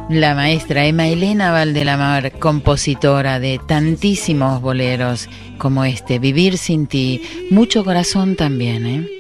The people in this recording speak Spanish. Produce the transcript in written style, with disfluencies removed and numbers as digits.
La maestra Emma Elena Valdelamar, compositora de tantísimos boleros como este, Vivir sin ti, mucho corazón también, ¿eh?